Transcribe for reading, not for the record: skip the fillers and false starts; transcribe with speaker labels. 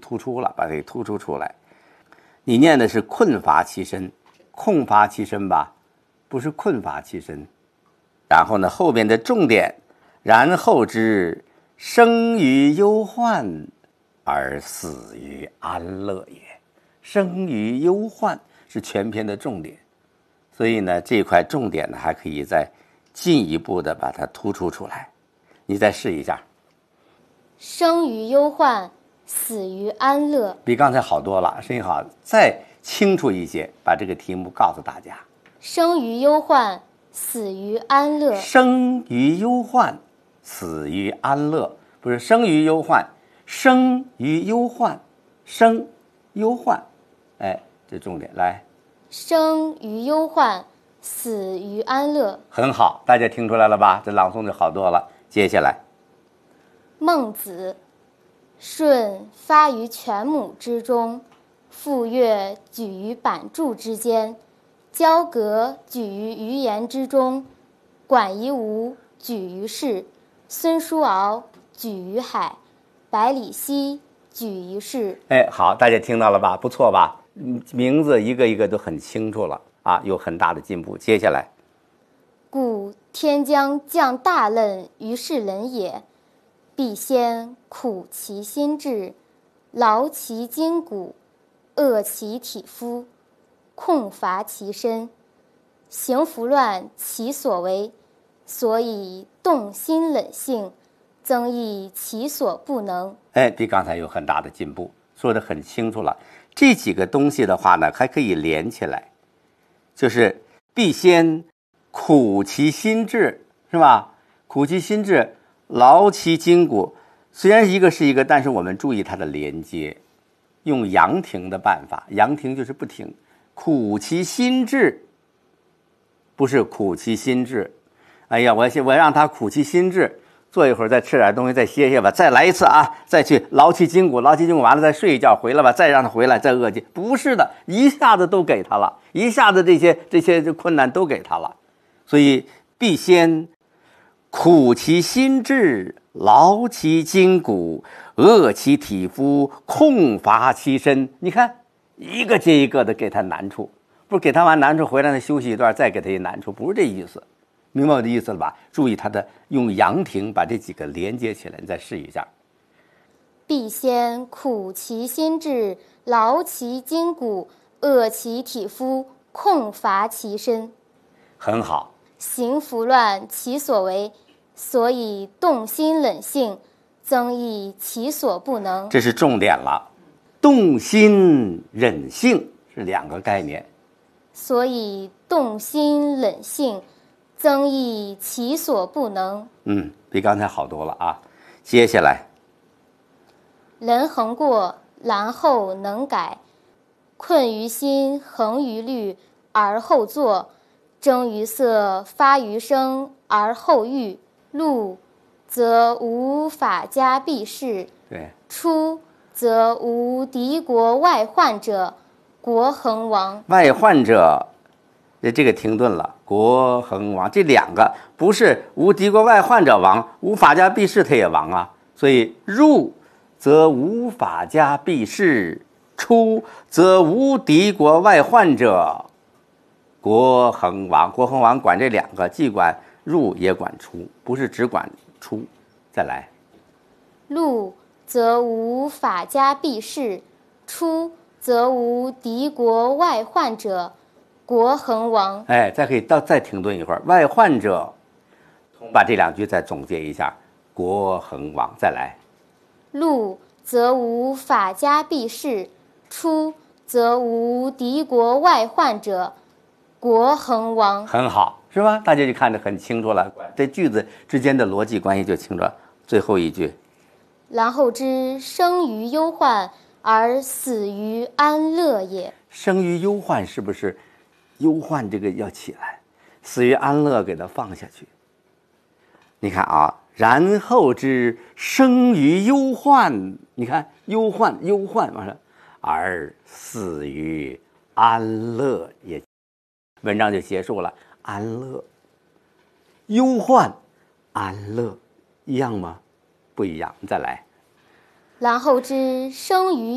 Speaker 1: 突出了，把它给突出出来。你念的是困乏其身，空乏其身吧，不是困乏其身。然后呢，后边的重点，然后之生于忧患而死于安乐也。生于忧患是全篇的重点，所以呢，这块重点呢还可以再进一步的把它突出出来。你再试一下。
Speaker 2: 生于忧患，死于安乐。
Speaker 1: 比刚才好多了，声音好，再清楚一些，把这个题目告诉大家。
Speaker 2: 生于忧患，死于安乐。
Speaker 1: 生于忧患，死于安乐，不是生于忧患，生于忧患，生忧患，哎，这重点来。
Speaker 2: 生于忧患，死于安乐。
Speaker 1: 很好，大家听出来了吧？这朗诵就好多了。接下来，
Speaker 2: 孟子，舜发于犬母之中，傅说举于板柱之间，交革举于鱼盐之中，管夷吾举于市，孙叔敖举于海，百里奚举于市。
Speaker 1: 哎，好，大家听到了吧？不错吧？名字一个一个都很清楚了啊，有很大的进步。接下来，
Speaker 2: 故天将降大任于是人也，必先苦其心志，劳其筋骨，饿其体肤，空乏其身，行拂乱其所为，所以动心忍性，增益其所不能。
Speaker 1: 哎，比刚才有很大的进步，说得很清楚了。这几个东西的话呢，还可以连起来，就是必先苦其心志，是吧？苦其心志，劳其筋骨。虽然一个是一个，但是我们注意它的连接，用阳停的办法，阳停就是不停。苦其心志，不是苦其心志。哎呀，我让他苦其心志，坐一会儿再吃点东西，再歇歇吧，再来一次啊，再去劳其筋骨，劳其筋骨完了再睡一觉，回来吧，再让他回来，再饿去。不是的，一下子都给他了，一下子这些困难都给他了。所以必先苦其心志，劳其筋骨，饿其体肤，空乏其身。你看，一个接一个的给他难处，不是给他完难处回来他休息一段，再给他一难处，不是这意思。明白我的意思了吧？注意他的用阳停把这几个连接起来，你再试一下。
Speaker 2: 必先苦其心志，劳其筋骨，饿其体肤，空乏其身。
Speaker 1: 很好。
Speaker 2: 行拂乱其所为，所以动心忍性，增益其所不能。
Speaker 1: 这是重点了。动心忍性是两个概念。
Speaker 2: 所以动心忍性，增益其所不能。
Speaker 1: 比刚才好多了啊。接下来，
Speaker 2: 人恒过，然后能改，困于心，恒于虑，而后作，征于色，发于声，而后喻。入则无法家必士，
Speaker 1: 对，
Speaker 2: 出则无敌国外患者，国恒亡。
Speaker 1: 外患者，这个停顿了。国恒亡，这两个不是无敌国外患者亡，无法家必士他也亡啊。所以入则无法家必士，出则无敌国外患者，国恒亡。国恒亡管这两个，既管入也管出，不是只管出。再来，
Speaker 2: 入则无法家必士，出则无敌国外患者，国恒亡。
Speaker 1: 哎，再可以再停顿一会儿。外患者，把这两句再总结一下，国恒亡。再来，
Speaker 2: 入则无法家必士，出则无敌国外患者，国恒亡。
Speaker 1: 很好，是吧？大家就看得很清楚了，这句子之间的逻辑关系就清楚了。最后一句，
Speaker 2: 然后之生于忧患而死于安乐也。
Speaker 1: 生于忧患，是不是忧患这个要起来，死于安乐给它放下去？你看啊，然后之生于忧患，你看忧患完了，而死于安乐也。文章就结束了。安乐、忧患、安乐一样吗？不一样。你再来。
Speaker 2: 然后之生于